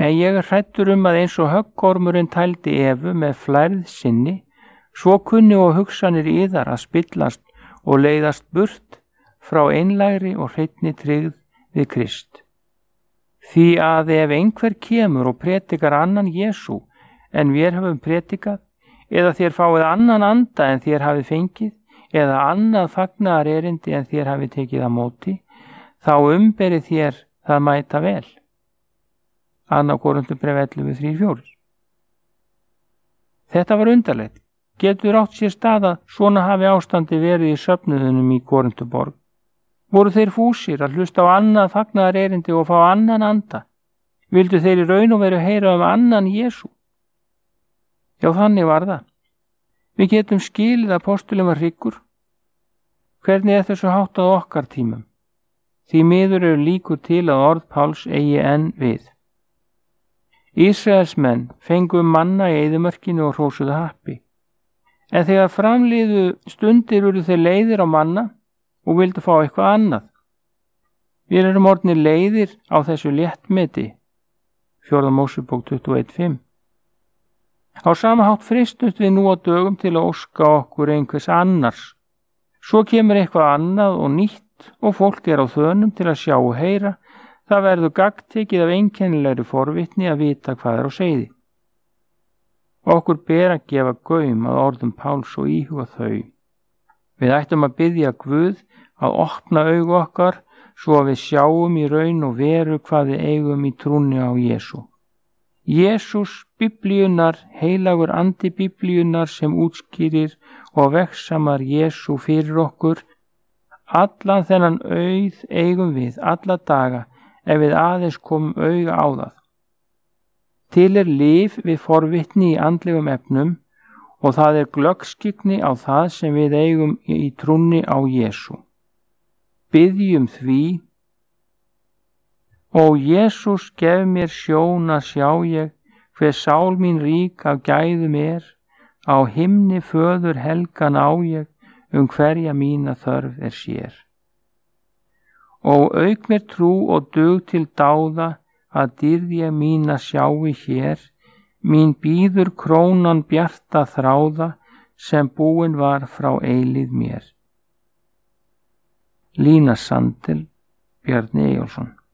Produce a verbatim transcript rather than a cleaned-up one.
En ég er hræddur um að eins og höggormurinn tældi Evu með flærð sinni, svo kunni og hugsanir yðar að spillast og leiðast burt frá einlægri og hreinni tryggð við Krist. Því að ef einhver kemur og predikar annan Jesú en við höfum predikað, eða þér fáið annan anda en þér hafið fengið, eða annað fagnaðar erindi en þér hafið tekið á móti, þá umberið þér það mæta vel. Annað Korinthubréf ellefu þrjú fjögur. Þetta var undarlegt. Getur átt sér stað að svona hafi ástandi verið í söfnuðunum í Korinthuborg. Voru þeir fúsir að hlusta á annað fagnaðar erindi og fá annan anda? Vildu þeir í raun og veru heyra um annan Jesú? Já, þannig var það. Við getum skilið að postulinn var hryggur. Hvernig er þessu háttað okkar tímum? Því miður eru líkur til að orð Páls eigi enn við. Ísraelsmenn fengu manna í eyðimörkinu og hrósuðu happi. En þegar framliðu stundir urðu þeir leiðir á manna og vildu fá eitthvað annað. Við erum orðnir leiðir á þessu léttmeti. Fjórða Mósebók tuttugu og eitt fimm. Á sama hátt freistumst við nú á dögum til að óska okkur einhvers annars. Svo kemur eitthvað annað og nýtt og fólk er á þönum til að sjá og heyra. Það verður gagntekið af einkennilegri forvitni að vita hvað er á seyði. Okkur ber að gefa gaum að orðum Páls og íhuga þau. Við ættum að biðja Guð að opna augu okkar svo að við sjáum í raun og veru hvað við eigum í trúnni á Jesú. Jesús biblíunar, heilagur andi biblíunar sem útskýrir og vegsamar Jesú fyrir okkur, allan þennan auð eigum við alla daga ef við aðeins komum auga á það. Til er lyf við forvitni í andlegum efnum og það er glöggskygni á það sem við eigum í trúnni á Jesú. Biðjum því: Ó Jesús, gef mér sjón að sjá ég, hver sál mín rík af gæðum er, á himni föður helgan á ég, um hverja mína þörf er sér. Og auk mér trú og dug til dáða, að dýrð ég mína sjái hér, mín bíður krónan bjarta þráða, sem búin var frá eilíð mér. Lína Sandel, Bjarni Eyjólfsson.